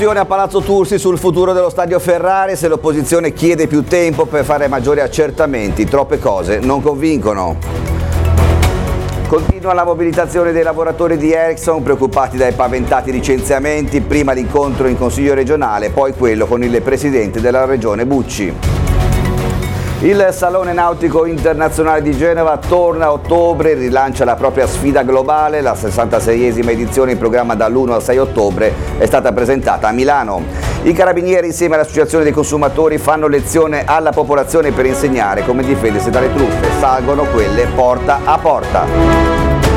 A Palazzo Tursi sul futuro dello stadio Ferrari, se l'opposizione chiede più tempo per fare maggiori accertamenti, troppe cose non convincono. Continua la mobilitazione dei lavoratori di Ericsson preoccupati dai paventati licenziamenti, prima l'incontro in Consiglio regionale, poi quello con il presidente della regione Bucci. Il Salone Nautico Internazionale di Genova torna a ottobre, rilancia la propria sfida globale, la 66esima edizione in programma dall'1 al 6 ottobre è stata presentata a Milano. I carabinieri insieme all'Associazione dei Consumatori fanno lezione alla popolazione per insegnare come difendersi dalle truffe, salgono quelle porta a porta.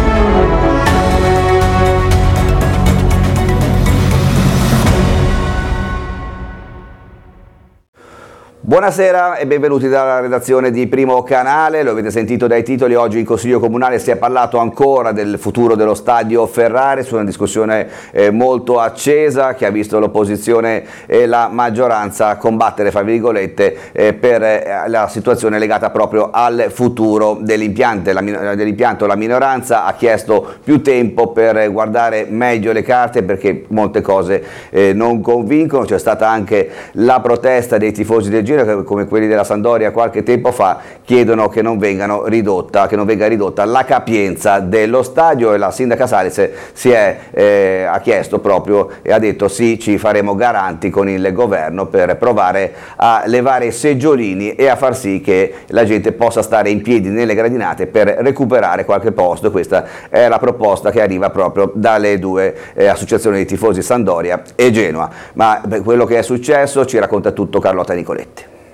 Buonasera e benvenuti dalla redazione di Primo Canale. Lo avete sentito dai titoli, oggi in Consiglio Comunale si è parlato ancora del futuro dello stadio Ferrari, su una discussione molto accesa che ha visto l'opposizione e la maggioranza combattere, fra virgolette, per la situazione legata proprio al futuro dell'impianto. La minoranza ha chiesto più tempo per guardare meglio le carte perché molte cose non convincono. C'è stata anche la protesta dei tifosi del come quelli della Sampdoria qualche tempo fa, chiedono che non venga ridotta la capienza dello stadio, e la sindaca Salis ha chiesto proprio e ha detto sì, ci faremo garanti con il governo per provare a levare i seggiolini e a far sì che la gente possa stare in piedi nelle gradinate per recuperare qualche posto. Questa è la proposta che arriva proprio dalle due associazioni di tifosi Sampdoria e Genoa. Ma quello che è successo ci racconta tutto Carlotta Nicoletti.